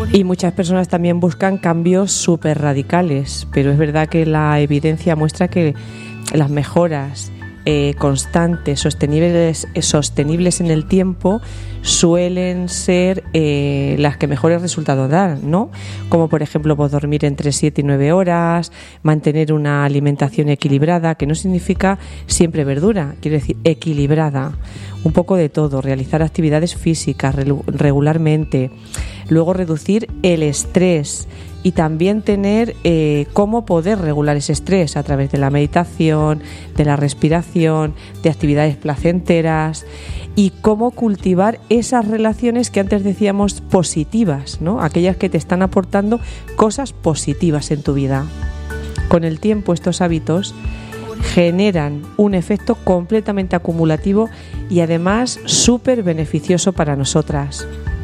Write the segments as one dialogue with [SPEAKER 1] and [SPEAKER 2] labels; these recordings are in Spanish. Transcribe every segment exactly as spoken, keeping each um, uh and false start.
[SPEAKER 1] Y muchas personas también buscan cambios súper radicales, pero es verdad que la evidencia muestra que las mejoras eh, constantes, sostenibles, sostenibles en el tiempo, suelen ser eh, las que mejores resultados dan, ¿no? Como por ejemplo, pues, dormir entre siete y nueve horas, mantener una alimentación equilibrada, que no significa siempre verdura, quiere decir equilibrada, un poco de todo, realizar actividades físicas regularmente, luego reducir el estrés y también tener eh, cómo poder regular ese estrés a través de la meditación, de la respiración, de actividades placenteras y cómo cultivar esas relaciones que antes decíamos positivas, ¿no? Aquellas que te están aportando cosas positivas en tu vida. Con el tiempo estos hábitos generan un efecto completamente acumulativo y además súper beneficioso para nosotras.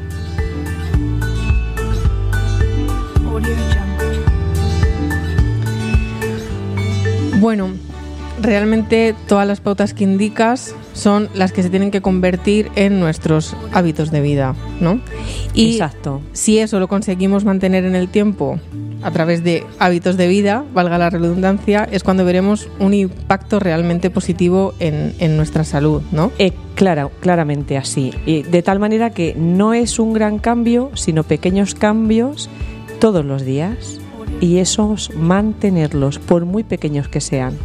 [SPEAKER 2] Bueno, realmente todas las pautas que indicas son las que se tienen que convertir en nuestros hábitos de vida, ¿no? Y
[SPEAKER 1] exacto.
[SPEAKER 2] Si eso lo conseguimos mantener en el tiempo a través de hábitos de vida, valga la redundancia, es cuando veremos un impacto realmente positivo en, en nuestra salud, ¿no?
[SPEAKER 1] Eh, claro, claramente así. Y de tal manera que no es un gran cambio, sino pequeños cambios todos los días. Y esos mantenerlos, por muy pequeños que sean.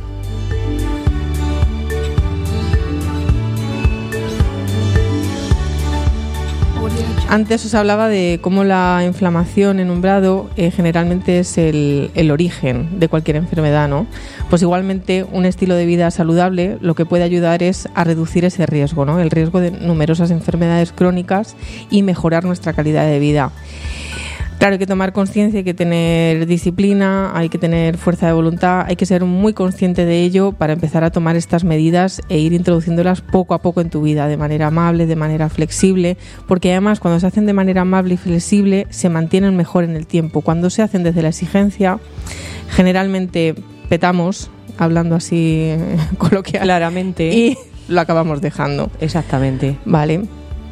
[SPEAKER 2] Antes os hablaba de cómo la inflamación en umbrado eh, generalmente es el, el origen de cualquier enfermedad, ¿no? Pues igualmente un estilo de vida saludable lo que puede ayudar es a reducir ese riesgo, ¿no? El riesgo de numerosas enfermedades crónicas y mejorar nuestra calidad de vida. Claro, hay que tomar conciencia, hay que tener disciplina, hay que tener fuerza de voluntad, hay que ser muy consciente de ello para empezar a tomar estas medidas e ir introduciéndolas poco a poco en tu vida, de manera amable, de manera flexible, porque además cuando se hacen de manera amable y flexible se mantienen mejor en el tiempo. Cuando se hacen desde la exigencia, generalmente petamos, hablando así coloquial,
[SPEAKER 1] claramente,
[SPEAKER 2] y lo acabamos dejando.
[SPEAKER 1] Exactamente.
[SPEAKER 2] Vale.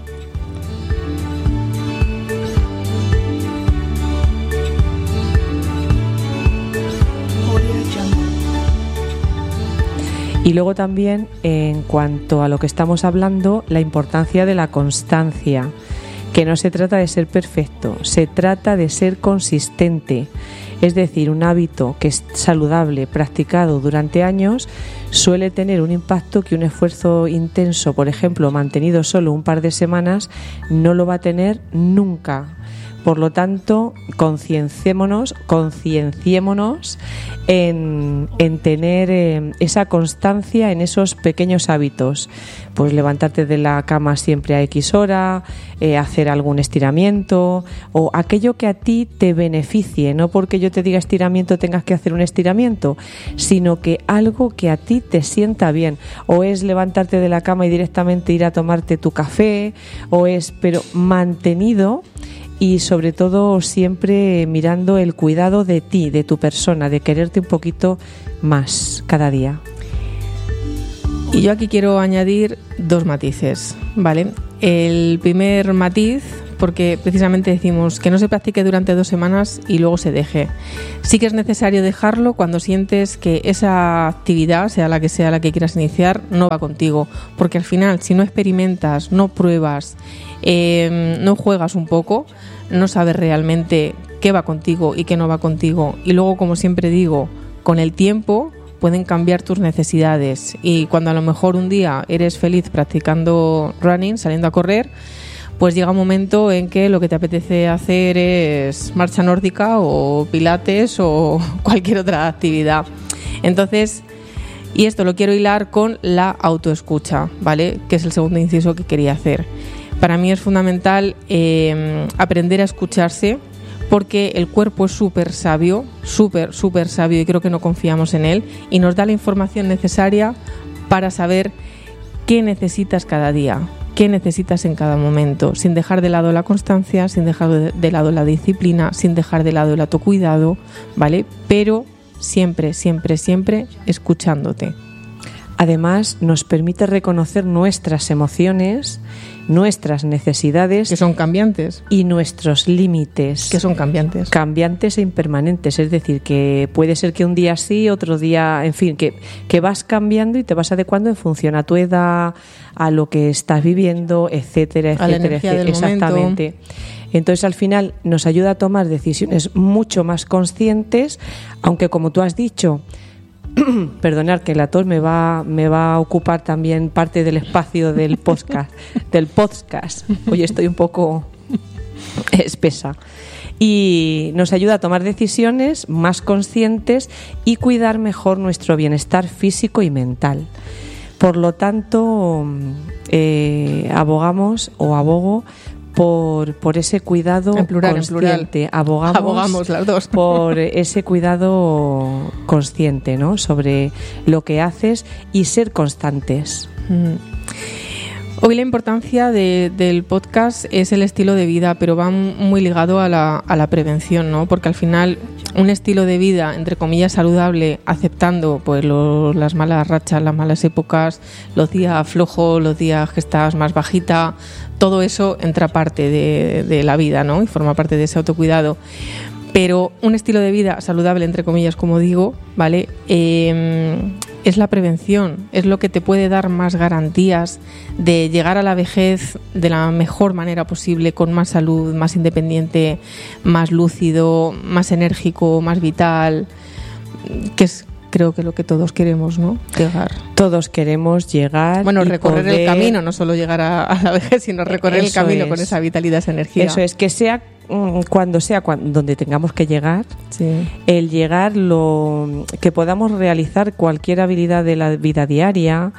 [SPEAKER 1] Y luego también, en cuanto a lo que estamos hablando, la importancia de la constancia, que no se trata de ser perfecto, se trata de ser consistente. Es decir, un hábito que es saludable, practicado durante años, suele tener un impacto que un esfuerzo intenso, por ejemplo, mantenido solo un par de semanas, no lo va a tener nunca. Por lo tanto, concienciémonos, concienciémonos en, en tener eh, esa constancia en esos pequeños hábitos. Pues levantarte de la cama siempre a X hora, eh, hacer algún estiramiento o aquello que a ti te beneficie. No porque yo te diga estiramiento tengas que hacer un estiramiento, sino que algo que a ti te sienta bien. O es levantarte de la cama y directamente ir a tomarte tu café, o es, pero mantenido. Y sobre todo siempre mirando el cuidado de ti, de tu persona, de quererte un poquito más cada día.
[SPEAKER 2] Y yo aquí quiero añadir dos matices, ¿vale? El primer matiz, porque precisamente decimos que no se practique durante dos semanas y luego se deje. Sí que es necesario dejarlo cuando sientes que esa actividad, sea la que sea la que quieras iniciar, no va contigo. Porque al final, si no experimentas, no pruebas, eh, no juegas un poco, no sabes realmente qué va contigo y qué no va contigo. Y luego, como siempre digo, con el tiempo pueden cambiar tus necesidades. Y cuando a lo mejor un día eres feliz practicando running, saliendo a correr, pues llega un momento en que lo que te apetece hacer es marcha nórdica o pilates o cualquier otra actividad. Entonces, y esto lo quiero hilar con la autoescucha, ¿vale? Que es el segundo inciso que quería hacer. Para mí es fundamental eh, aprender a escucharse, porque el cuerpo es súper sabio, súper, súper sabio, y creo que no confiamos en él, y nos da la información necesaria para saber qué necesitas cada día, qué necesitas en cada momento, sin dejar de lado la constancia, sin dejar de lado la disciplina, sin dejar de lado el autocuidado, ¿vale? Pero siempre, siempre, siempre escuchándote.
[SPEAKER 1] Además, nos permite reconocer nuestras emociones, nuestras necesidades,
[SPEAKER 2] que son cambiantes,
[SPEAKER 1] y nuestros límites,
[SPEAKER 2] que son cambiantes,
[SPEAKER 1] cambiantes e impermanentes. Es decir, que puede ser que un día sí, otro día, en fin, que, que vas cambiando y te vas adecuando en función a tu edad, a lo que estás viviendo, etcétera, etcétera,
[SPEAKER 2] a la energía
[SPEAKER 1] etcétera.
[SPEAKER 2] del
[SPEAKER 1] Exactamente. Momento. Entonces, al final, nos ayuda a tomar decisiones mucho más conscientes, aunque, como tú has dicho, perdonar que la tos me va, me va a ocupar también parte del espacio del podcast, del podcast. Hoy estoy un poco espesa. Y nos ayuda a tomar decisiones más conscientes y cuidar mejor nuestro bienestar físico y mental. Por lo tanto, eh, abogamos o abogo Por, por ese cuidado
[SPEAKER 2] en plural,
[SPEAKER 1] consciente.
[SPEAKER 2] En plural.
[SPEAKER 1] Abogamos,
[SPEAKER 2] Abogamos las dos.
[SPEAKER 1] por ese cuidado consciente, ¿no? Sobre lo que haces y ser constantes.
[SPEAKER 2] Mm. Hoy la importancia de, del podcast es el estilo de vida, pero va muy ligado a la, a la prevención, ¿no? Porque al final un estilo de vida, entre comillas, saludable, aceptando pues lo, las malas rachas, las malas épocas, los días flojos, los días que estás más bajita, todo eso entra parte de, de la vida, ¿no? Y forma parte de ese autocuidado. Pero un estilo de vida saludable, entre comillas, como digo, ¿vale? Eh, es la prevención, es lo que te puede dar más garantías de llegar a la vejez de la mejor manera posible, con más salud, más independiente, más lúcido, más enérgico, más vital, que es, creo que lo que todos queremos, ¿no? Llegar.
[SPEAKER 1] Todos queremos llegar.
[SPEAKER 2] Bueno, recorrer
[SPEAKER 1] poder...
[SPEAKER 2] el camino, no solo llegar a, a la vejez, sino recorrer
[SPEAKER 1] Eso
[SPEAKER 2] el camino
[SPEAKER 1] es.
[SPEAKER 2] Con esa vitalidad, esa energía.
[SPEAKER 1] Eso es, que sea cuando sea cuando, donde tengamos que llegar,
[SPEAKER 2] sí.
[SPEAKER 1] El llegar, lo que podamos realizar cualquier habilidad de la vida diaria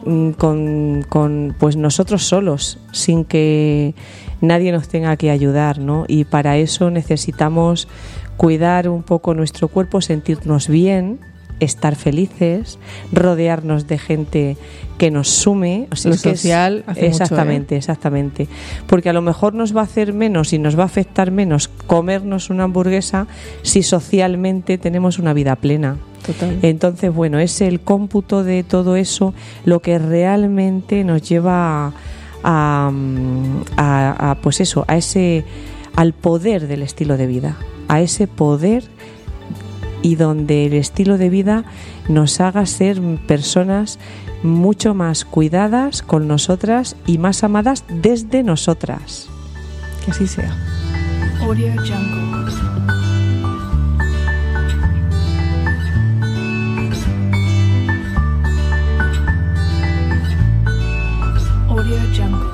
[SPEAKER 1] con, con pues nosotros solos, sin que nadie nos tenga que ayudar, ¿no? Y para eso necesitamos cuidar un poco nuestro cuerpo, sentirnos bien, estar felices, rodearnos de gente que nos sume. O sea,
[SPEAKER 2] lo
[SPEAKER 1] es que
[SPEAKER 2] social
[SPEAKER 1] es,
[SPEAKER 2] hace
[SPEAKER 1] exactamente,
[SPEAKER 2] mucho, ¿eh?
[SPEAKER 1] exactamente. Porque a lo mejor nos va a hacer menos y nos va a afectar menos comernos una hamburguesa si socialmente tenemos una vida plena.
[SPEAKER 2] Total.
[SPEAKER 1] Entonces, bueno, es el cómputo de todo eso lo que realmente nos lleva a, a, a, a pues eso, a ese, al poder del estilo de vida, a ese poder, y donde el estilo de vida nos haga ser personas mucho más cuidadas con nosotras y más amadas desde nosotras.
[SPEAKER 2] Que así sea.
[SPEAKER 3] Audio Jungle. Audio Jungle.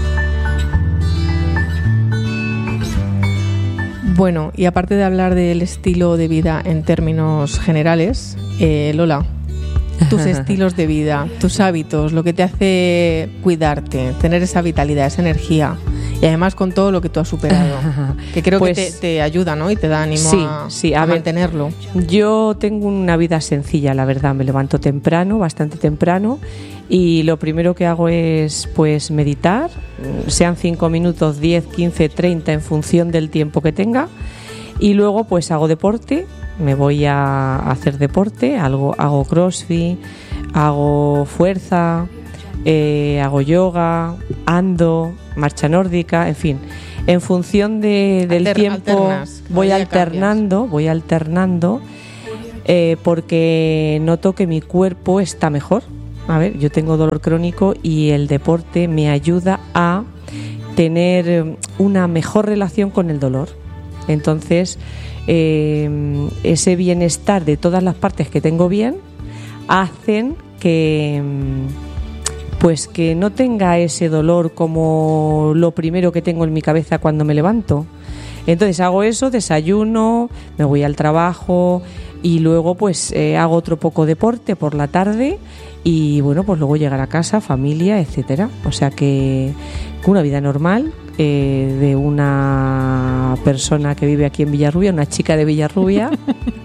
[SPEAKER 2] Bueno, y aparte de hablar del estilo de vida en términos generales, eh, Lola, tus estilos de vida, tus hábitos, lo que te hace cuidarte, tener esa vitalidad, esa energía, y además con todo lo que tú has superado, que creo
[SPEAKER 1] pues,
[SPEAKER 2] que te, te ayuda, ¿no? Y te da ánimo
[SPEAKER 1] sí,
[SPEAKER 2] a,
[SPEAKER 1] sí, a,
[SPEAKER 2] a
[SPEAKER 1] ver,
[SPEAKER 2] mantenerlo.
[SPEAKER 1] Yo tengo una vida sencilla, la verdad. Me levanto temprano, bastante temprano, y lo primero que hago es pues meditar, sean cinco minutos, diez, quince, treinta, en función del tiempo que tenga, y luego pues hago deporte. Me voy a hacer deporte, hago, hago crossfit, hago fuerza, eh, hago yoga, ando, marcha nórdica, en fin. En función de, del
[SPEAKER 2] Alter,
[SPEAKER 1] tiempo
[SPEAKER 2] alternas,
[SPEAKER 1] voy alternando, cambias. voy alternando, eh, porque noto que mi cuerpo está mejor. A ver, yo tengo dolor crónico y el deporte me ayuda a tener una mejor relación con el dolor. Entonces, eh, ese bienestar de todas las partes que tengo bien hacen que, pues, que no tenga ese dolor como lo primero que tengo en mi cabeza cuando me levanto. Entonces hago eso, desayuno, me voy al trabajo y luego pues eh, hago otro poco deporte por la tarde y bueno, pues luego llegar a casa, familia, etcétera. O sea que una vida normal eh, de una persona que vive aquí en Villarrubia, una chica de Villarrubia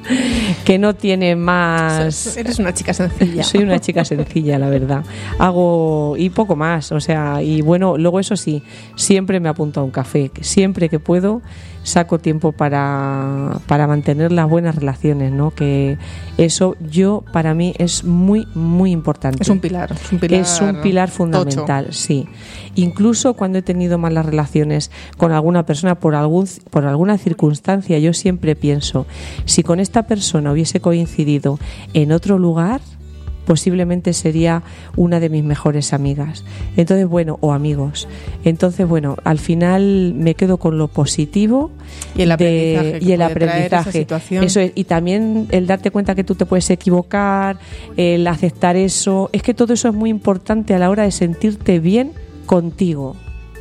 [SPEAKER 1] que no tiene más.
[SPEAKER 2] Eres una chica sencilla.
[SPEAKER 1] Soy una chica sencilla, la verdad. Hago y poco más, o sea, y bueno, luego eso sí, siempre me apunto a un café, siempre que puedo saco tiempo para, para mantener las buenas relaciones, ¿no? Que eso yo para mí es muy muy importante.
[SPEAKER 2] Es un pilar, es un pilar,
[SPEAKER 1] es un pilar fundamental, tocho. Sí. Incluso cuando he tenido malas relaciones con alguna persona por algún por alguna circunstancia, yo siempre pienso, si con esta persona hubiese coincidido en otro lugar, posiblemente sería una de mis mejores amigas. Entonces, bueno, o amigos. Entonces, bueno, al final me quedo con lo positivo
[SPEAKER 2] y el aprendizaje.
[SPEAKER 1] De, y el aprendizaje. Eso es, y también el darte cuenta que tú te puedes equivocar, el aceptar eso. Es que todo eso es muy importante a la hora de sentirte bien contigo.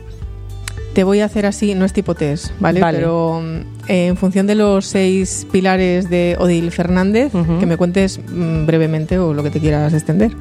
[SPEAKER 2] Te voy a hacer así, no es tipo test, ¿vale?
[SPEAKER 1] Vale.
[SPEAKER 2] Pero eh, en función de los seis pilares de Odil Fernández, uh-huh. que me cuentes mmm, brevemente o lo que te quieras extender.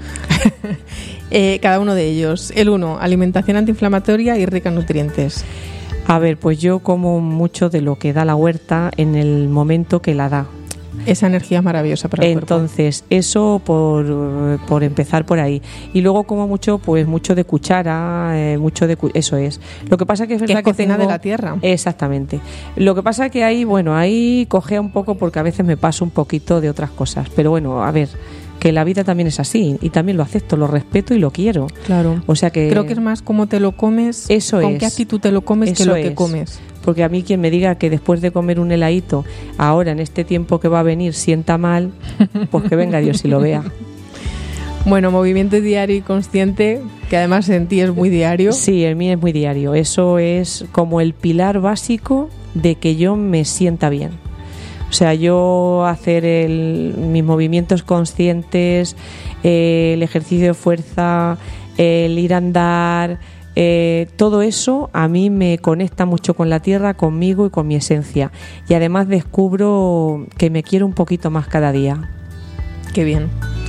[SPEAKER 2] eh, cada uno de ellos. El uno, alimentación antiinflamatoria y rica en nutrientes.
[SPEAKER 1] A ver, pues yo como mucho de lo que da la huerta en el momento que la da.
[SPEAKER 2] Esa energía es maravillosa para el cuerpo.
[SPEAKER 1] Entonces, eso por, por empezar por ahí. Y luego como mucho, pues mucho de cuchara, eh, mucho de cu- eso es. Lo que pasa que es verdad
[SPEAKER 2] que,
[SPEAKER 1] que
[SPEAKER 2] es cocina
[SPEAKER 1] tengo,
[SPEAKER 2] de la tierra.
[SPEAKER 1] Exactamente. Lo que pasa que ahí, bueno, ahí cogea un poco porque a veces me paso un poquito de otras cosas. Pero bueno, a ver, que la vida también es así y también lo acepto, lo respeto y lo quiero.
[SPEAKER 2] Claro.
[SPEAKER 1] O sea que
[SPEAKER 2] creo que es más cómo te lo comes,
[SPEAKER 1] eso
[SPEAKER 2] con
[SPEAKER 1] es.
[SPEAKER 2] qué actitud te lo comes
[SPEAKER 1] eso
[SPEAKER 2] que lo
[SPEAKER 1] es.
[SPEAKER 2] que comes.
[SPEAKER 1] Porque a mí quien me diga que después de comer un heladito, ahora en este tiempo que va a venir, sienta mal, pues que venga Dios y lo vea.
[SPEAKER 2] Bueno, movimiento diario y consciente, que además en ti es muy diario.
[SPEAKER 1] Sí, el mío es muy diario. Eso es como el pilar básico de que yo me sienta bien. O sea, yo hacer el, mis movimientos conscientes, eh, el ejercicio de fuerza, el ir a andar... Eh, todo eso a mí me conecta mucho con la tierra, conmigo y con mi esencia, y además descubro que me quiero un poquito más cada día.
[SPEAKER 2] Qué bien.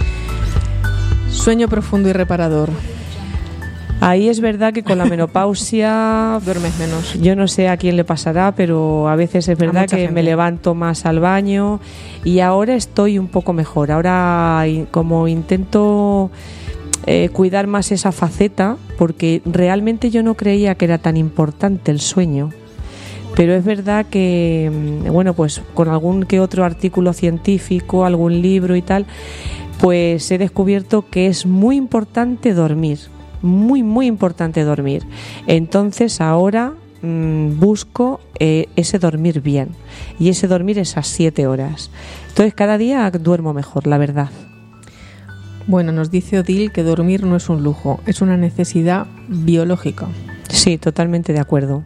[SPEAKER 2] Sueño profundo y reparador.
[SPEAKER 1] Ahí es verdad que con la menopausia
[SPEAKER 2] duermes menos.
[SPEAKER 1] Yo no sé a quién le pasará, pero a veces es verdad que gente. Me levanto más al baño y ahora estoy un poco mejor. Ahora como intento Eh, cuidar más esa faceta, porque realmente yo no creía que era tan importante el sueño, pero es verdad que bueno, pues con algún que otro artículo científico, algún libro y tal, pues he descubierto que es muy importante dormir, muy muy importante dormir. Entonces ahora mmm, busco eh, ese dormir bien, y ese dormir esas siete horas. Entonces cada día duermo mejor, la verdad.
[SPEAKER 2] Bueno, nos dice Odil que dormir no es un lujo, es una necesidad biológica.
[SPEAKER 1] Sí, totalmente de acuerdo.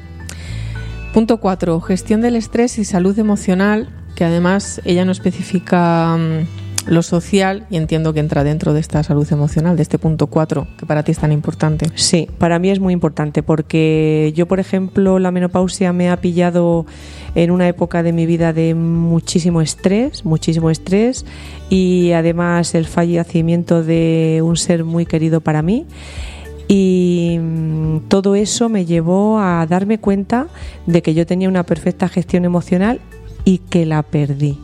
[SPEAKER 2] Punto cuatro, gestión del estrés y salud emocional, que además ella no especifica um, lo social, y entiendo que entra dentro de esta salud emocional, de este punto cuatro, que para ti es tan importante.
[SPEAKER 1] Sí, para mí es muy importante, porque yo, por ejemplo, la menopausia me ha pillado en una época de mi vida de muchísimo estrés, muchísimo estrés, y además el fallecimiento de un ser muy querido para mí. Y todo eso me llevó a darme cuenta de que yo tenía una perfecta gestión emocional y que la perdí.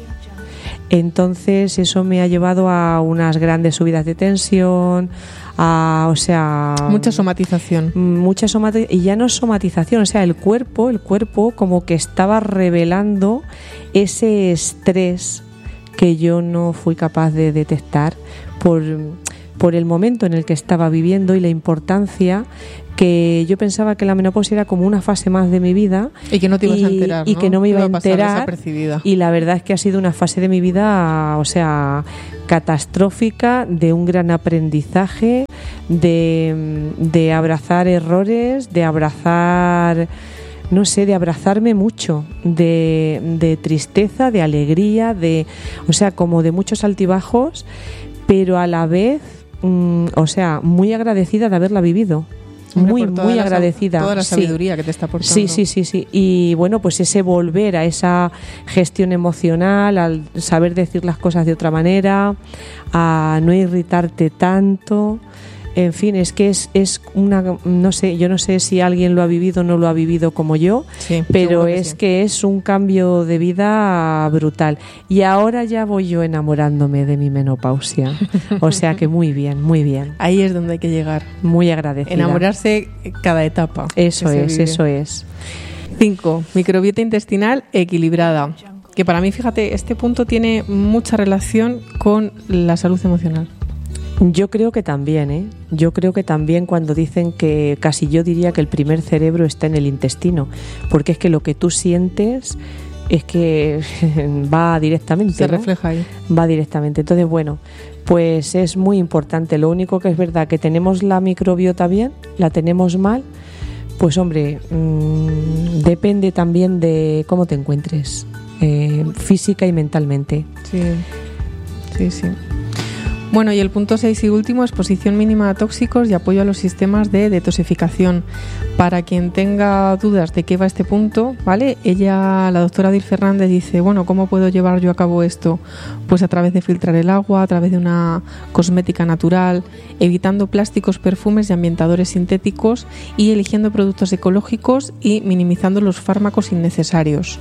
[SPEAKER 1] Entonces eso me ha llevado a unas grandes subidas de tensión, a, o sea,
[SPEAKER 2] mucha somatización,
[SPEAKER 1] mucha somatización, y ya no es somatización, o sea, el cuerpo, el cuerpo como que estaba revelando ese estrés que yo no fui capaz de detectar por por el momento en el que estaba viviendo y la importancia, que yo pensaba que la menopausia era como una fase más de mi vida
[SPEAKER 2] y que no te ibas
[SPEAKER 1] y,
[SPEAKER 2] a enterar, ¿no?
[SPEAKER 1] y que no me iba, iba a enterar,
[SPEAKER 2] y
[SPEAKER 1] la verdad es que ha sido una fase de mi vida, o sea, catastrófica, de un gran aprendizaje, de, de abrazar errores, de abrazar, no sé, de abrazarme mucho, de, de tristeza, de alegría, de, o sea, como de muchos altibajos, pero a la vez, mm, o sea, muy agradecida de haberla vivido.
[SPEAKER 2] Hombre,
[SPEAKER 1] muy,
[SPEAKER 2] muy
[SPEAKER 1] la, agradecida.
[SPEAKER 2] Toda la sabiduría
[SPEAKER 1] sí.
[SPEAKER 2] que te está aportando.
[SPEAKER 1] Sí, sí, sí, sí. Y bueno, pues ese volver a esa gestión emocional, al saber decir las cosas de otra manera, a no irritarte tanto. en fin, es que es, es una, no sé, yo no sé si alguien lo ha vivido o no lo ha vivido como yo,
[SPEAKER 2] Sí,
[SPEAKER 1] pero
[SPEAKER 2] seguro que
[SPEAKER 1] es
[SPEAKER 2] sí.
[SPEAKER 1] que es un cambio de vida brutal. Y ahora ya voy yo enamorándome de mi menopausia. O sea que muy bien, muy bien.
[SPEAKER 2] Ahí es donde hay que llegar.
[SPEAKER 1] Muy agradecida.
[SPEAKER 2] Enamorarse cada etapa.
[SPEAKER 1] Eso
[SPEAKER 2] que se
[SPEAKER 1] es,
[SPEAKER 2] vive.
[SPEAKER 1] eso es.
[SPEAKER 2] Cinco. Microbiota intestinal equilibrada. Que para mí, fíjate, este punto tiene mucha relación con la salud emocional.
[SPEAKER 1] Yo creo que también, ¿eh? Yo creo que también cuando dicen que casi yo diría que el primer cerebro está en el intestino, porque es que lo que tú sientes es que va directamente,
[SPEAKER 2] Se
[SPEAKER 1] ¿no?
[SPEAKER 2] refleja ahí.
[SPEAKER 1] Va directamente. Entonces, bueno, pues es muy importante. Lo único que es verdad que tenemos la microbiota bien, la tenemos mal, pues hombre, mmm, depende también de cómo te encuentres, eh, física y mentalmente.
[SPEAKER 2] Sí, sí, sí. Bueno, y el punto seis y último, exposición mínima a tóxicos y apoyo a los sistemas de detoxificación. Para quien tenga dudas de qué va este punto, ¿vale? Ella, la doctora Dir Fernández, dice, bueno, ¿cómo puedo llevar yo a cabo esto? Pues a través de filtrar el agua, a través de una cosmética natural, evitando plásticos, perfumes y ambientadores sintéticos y eligiendo productos ecológicos y minimizando los fármacos innecesarios.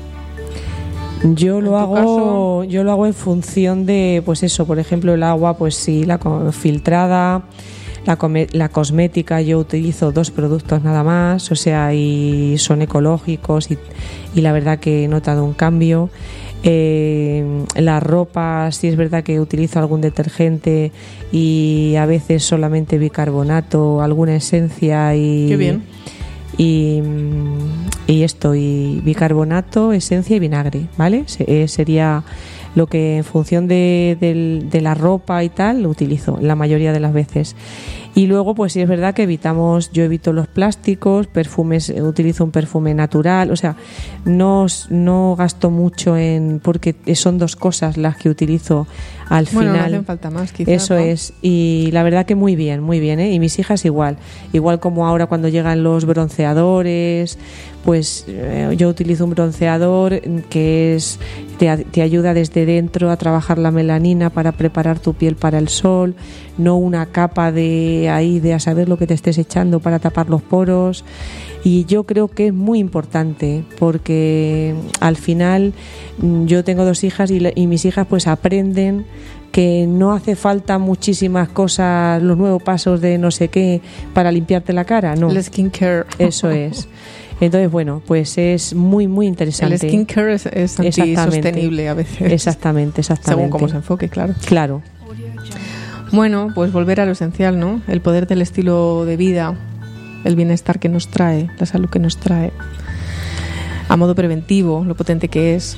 [SPEAKER 1] Yo lo
[SPEAKER 2] tu
[SPEAKER 1] hago,
[SPEAKER 2] caso?
[SPEAKER 1] yo lo hago en función de, pues eso, por ejemplo, el agua, pues sí, la co- filtrada, la, come- la cosmética, yo utilizo dos productos nada más, o sea, y son ecológicos y, y la verdad que he notado un cambio. Eh, la ropa, sí es verdad que utilizo algún detergente y a veces solamente bicarbonato, alguna esencia y...
[SPEAKER 2] Qué bien.
[SPEAKER 1] Y, y esto, y bicarbonato, esencia y vinagre, ¿vale? Se- eh, sería lo que en función de, del- de la ropa y tal lo utilizo la mayoría de las veces. Y luego pues sí es verdad que evitamos, yo evito los plásticos, perfumes, eh, utilizo un perfume natural, o sea, no, s- no gasto mucho en, porque son dos cosas las que utilizo al
[SPEAKER 2] Bueno, no
[SPEAKER 1] final.
[SPEAKER 2] hacen falta más, quizás.
[SPEAKER 1] Eso
[SPEAKER 2] ¿no?
[SPEAKER 1] es, y la verdad que muy bien, muy bien, ¿eh? Y mis hijas igual, igual como ahora cuando llegan los bronceadores, pues eh, yo utilizo un bronceador que es te, a- te ayuda desde dentro a trabajar la melanina para preparar tu piel para el sol, no una capa de ahí de a saber lo que te estés echando para tapar los poros. Y yo creo que es muy importante porque al final mm, yo tengo dos hijas y, la- y mis hijas pues aprenden que no hace falta muchísimas cosas, los nuevos pasos de no sé qué para limpiarte la cara, no.
[SPEAKER 2] El skincare.
[SPEAKER 1] Eso es. Entonces, bueno, pues es muy, muy interesante.
[SPEAKER 2] El skincare es, es
[SPEAKER 1] Exactamente.
[SPEAKER 2] antisostenible a veces.
[SPEAKER 1] Exactamente, exactamente.
[SPEAKER 2] Según cómo se enfoque, claro.
[SPEAKER 1] Claro.
[SPEAKER 3] Audio Jungle.
[SPEAKER 2] Bueno, pues volver a lo esencial, ¿no? El poder del estilo de vida, el bienestar que nos trae, la salud que nos trae. A modo preventivo, lo potente que es.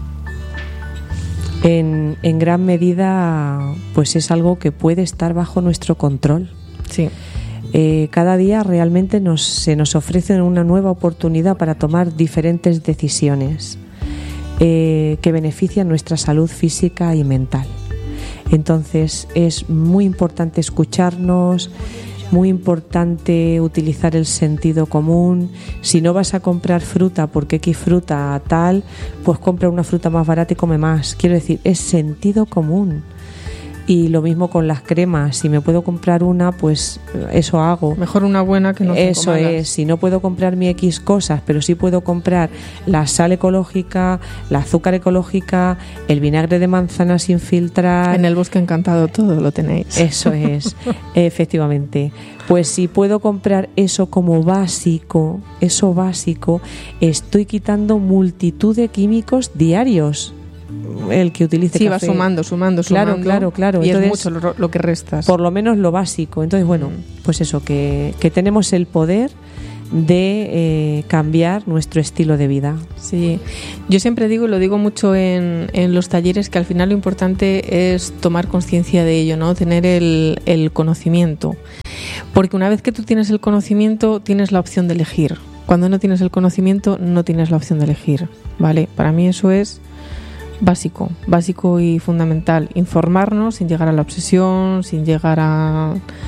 [SPEAKER 1] En, en gran medida, pues es algo que puede estar bajo nuestro control.
[SPEAKER 2] Sí.
[SPEAKER 1] Eh, cada día realmente nos, se nos ofrece una nueva oportunidad para tomar diferentes decisiones eh, que benefician nuestra salud física y mental. Entonces es muy importante escucharnos, muy importante utilizar el sentido común. Si no vas a comprar fruta porque X fruta tal, pues compra una fruta más barata y come más. Quiero decir, es sentido común. Y lo mismo con las cremas, si me puedo comprar una, pues eso hago.
[SPEAKER 2] Mejor una buena que no cinco
[SPEAKER 1] Eso
[SPEAKER 2] malas.
[SPEAKER 1] es, si no puedo comprar mi X cosas, pero sí puedo comprar la sal ecológica, la azúcar ecológica, el vinagre de manzana sin filtrar.
[SPEAKER 2] En el bosque encantado todo lo tenéis.
[SPEAKER 1] Eso es, efectivamente. Pues si puedo comprar eso como básico, eso básico, estoy quitando multitud de químicos diarios. El que utilice
[SPEAKER 2] Sí,
[SPEAKER 1] café.
[SPEAKER 2] va sumando, sumando,
[SPEAKER 1] Claro,
[SPEAKER 2] sumando.
[SPEAKER 1] claro, claro.
[SPEAKER 2] Y
[SPEAKER 1] Entonces,
[SPEAKER 2] es mucho lo, lo que restas.
[SPEAKER 1] por lo menos lo básico. Entonces, bueno, pues eso, que, que tenemos el poder de eh, cambiar nuestro estilo de vida.
[SPEAKER 2] Sí, yo siempre digo, y lo digo mucho en, en los talleres, que al final lo importante es tomar conciencia de ello, ¿no? Tener el, el conocimiento. Porque una vez que tú tienes el conocimiento, tienes la opción de elegir. Cuando no tienes el conocimiento, no tienes la opción de elegir, ¿vale? Para mí eso es básico, básico y fundamental. Informarnos sin llegar a la obsesión, sin llegar a,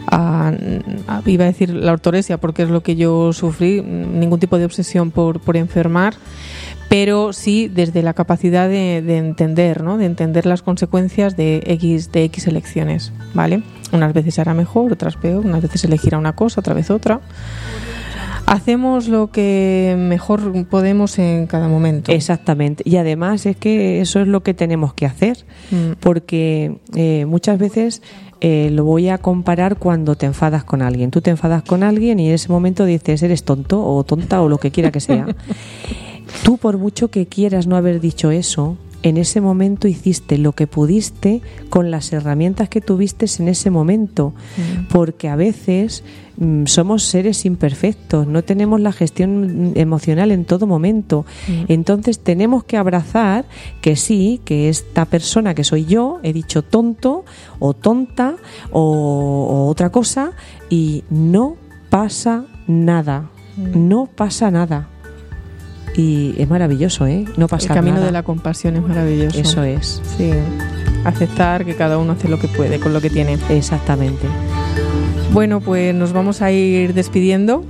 [SPEAKER 2] a, a iba a decir la ortoresia porque es lo que yo sufrí, ningún tipo de obsesión por, por enfermar, pero sí desde la capacidad de, de entender, ¿no? De entender las consecuencias de X, de X elecciones, ¿vale? Unas veces hará mejor, otras peor, unas veces elegirá una cosa, otra vez otra. Hacemos lo que mejor podemos en cada momento.
[SPEAKER 1] Exactamente. Y además es que eso es lo que tenemos que hacer, mm. porque eh, muchas veces eh, lo voy a comparar cuando te enfadas con alguien. Tú te enfadas con alguien y en ese momento dices, eres tonto o tonta o lo que quiera que sea. Tú, por mucho que quieras no haber dicho eso, en ese momento hiciste lo que pudiste con las herramientas que tuviste en ese momento, mm. porque a veces mm, somos seres imperfectos, no tenemos la gestión emocional en todo momento, mm. entonces tenemos que abrazar que sí, que esta persona que soy yo, he dicho tonto o tonta o, o otra cosa y no pasa nada, mm. no pasa nada. Y es maravilloso, ¿eh? No pasa nada.
[SPEAKER 2] El camino de la compasión es maravilloso.
[SPEAKER 1] Eso es.
[SPEAKER 2] Sí. Aceptar que cada uno hace lo que puede con lo que tiene.
[SPEAKER 1] Exactamente.
[SPEAKER 2] Bueno, pues nos vamos a ir despidiendo.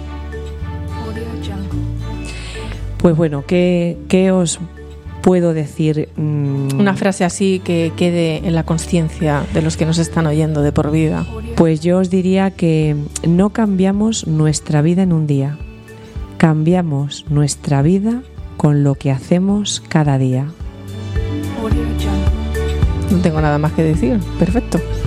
[SPEAKER 1] Pues bueno, ¿qué, qué os puedo decir? Mm.
[SPEAKER 2] Una frase así que quede en la conciencia de los que nos están oyendo de por vida.
[SPEAKER 1] Pues yo os diría que no cambiamos nuestra vida en un día. Cambiamos nuestra vida con lo que hacemos cada día.
[SPEAKER 2] No tengo nada más que decir. Perfecto.